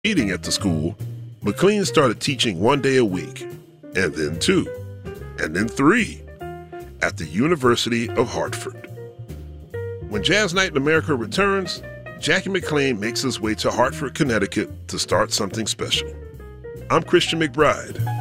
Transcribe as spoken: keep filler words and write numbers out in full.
Meeting at the school, McLean started teaching one day a week, and then two, and then three, at the University of Hartford. When Jazz Night in America returns, Jackie McLean makes his way to Hartford, Connecticut to start something special. I'm Christian McBride.